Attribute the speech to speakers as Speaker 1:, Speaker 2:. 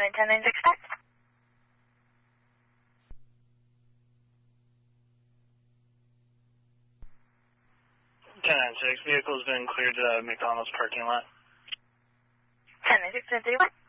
Speaker 1: United 1096 back.
Speaker 2: 1096, vehicle's been cleared to McDonald's parking lot.
Speaker 1: 1096, 1031.